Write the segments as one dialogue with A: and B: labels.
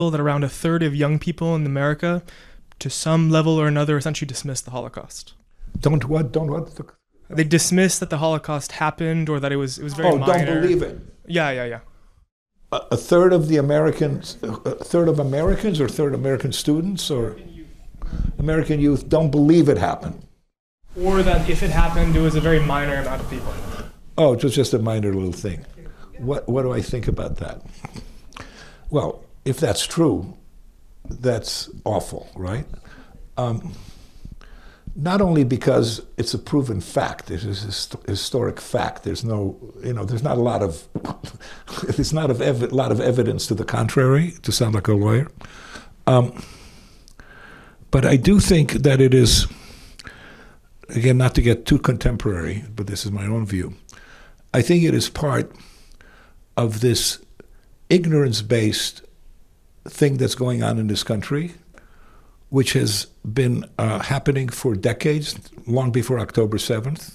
A: that around a third of young people in America, to some level or another, essentially dismiss the Holocaust.
B: Don't what? Don't what?
A: They dismiss that the Holocaust happened, or that it was very minor.
B: Don't believe it.
A: Yeah.
B: A third of the Americans, a third of Americans, or third American students, or American youth don't believe it happened.
A: Or that if it happened, it was a very minor amount of people.
B: Oh, it was just a minor little thing. What do I think about that? Well, if that's true, that's awful, right? Not only because it's a proven fact, it is a historic fact. There's no, there's not a lot of, there's not a lot of evidence to the contrary, to sound like a lawyer. But I do think that it is, again, not to get too contemporary, but this is my own view. I think it is part of this ignorance-based thing that's going on in this country, which has been happening for decades, long before October 7th,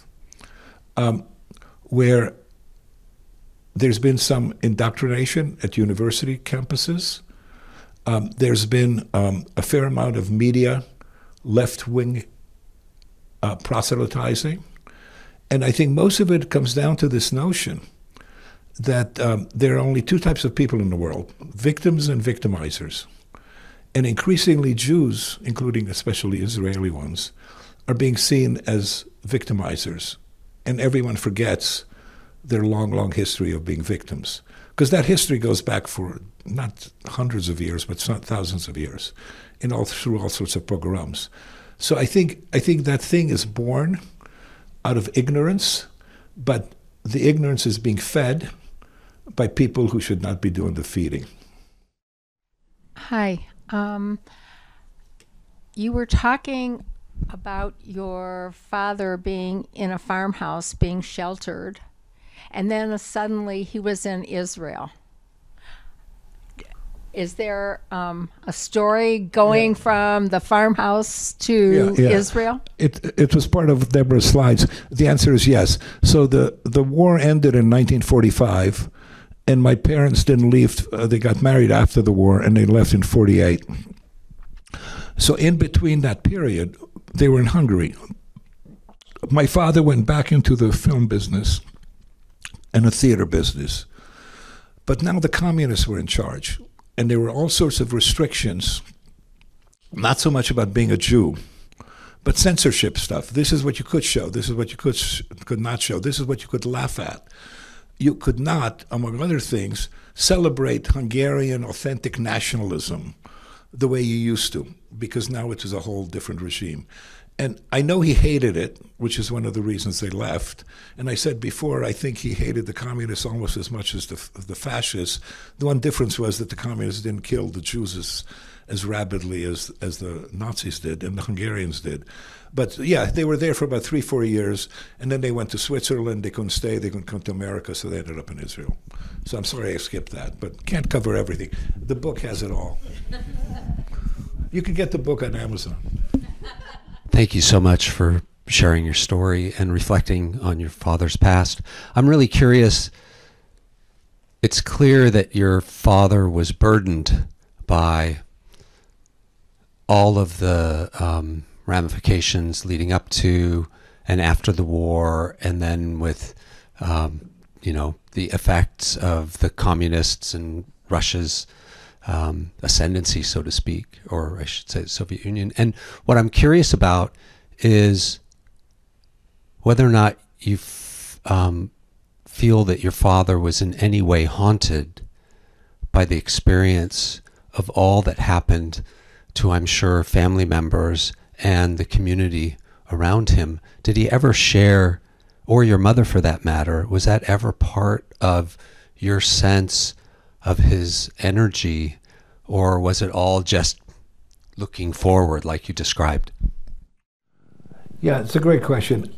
B: where there's been some indoctrination at university campuses. There's been a fair amount of media left-wing proselytizing. And I think most of it comes down to this notion that there are only two types of people in the world, victims and victimizers. And increasingly Jews, including especially Israeli ones, are being seen as victimizers. And everyone forgets their long, long history of being victims. Because that history goes back for not hundreds of years, but thousands of years, through all sorts of pogroms. So I think that thing is born out of ignorance, but the ignorance is being fed by people who should not be doing the feeding.
C: Hi. You were talking about your father being in a farmhouse, being sheltered, and then suddenly he was in Israel. Is there a story going from the farmhouse to Israel?
B: It was part of Deborah's slides. The answer is yes. So the war ended in 1945, and my parents didn't leave. They got married after the war, and they left in 48. So in between that period, they were in Hungary. My father went back into the film business and the theater business. But now the communists were in charge. And there were all sorts of restrictions, not so much about being a Jew, but censorship stuff. This is what you could show. This is what you could not show. This is what you could laugh at. You could not, among other things, celebrate Hungarian authentic nationalism the way you used to, because now it is a whole different regime. And I know he hated it, which is one of the reasons they left. And I said before, I think he hated the communists almost as much as the fascists. The one difference was that the communists didn't kill the Jews as rapidly as the Nazis did and the Hungarians did. But yeah, they were there for about 3-4 years, and then they went to Switzerland. They couldn't stay. They couldn't come to America, so they ended up in Israel. So I'm sorry I skipped that, but can't cover everything. The book has it all. You can get the book on Amazon.
D: Thank you so much for sharing your story and reflecting on your father's past. I'm really curious. It's clear that your father was burdened by all of the ramifications leading up to and after the war, and then with, the effects of the communists and Russia's ascendancy, so to speak, or I should say the Soviet Union. And what I'm curious about is whether or not you feel that your father was in any way haunted by the experience of all that happened to, I'm sure, family members and the community around him. Did he ever share, or your mother for that matter, was that ever part of your sense of his energy, or was it all just looking forward like you described?
B: Yeah, it's a great question.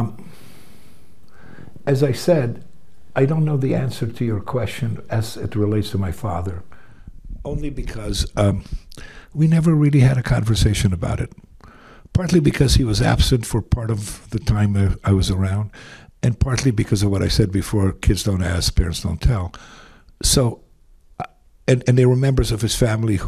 B: As I said, I don't know the answer to your question as it relates to my father, only because we never really had a conversation about it. Partly because he was absent for part of the time I was around, and partly because of what I said before, kids don't ask, parents don't tell. So, and they were members of his family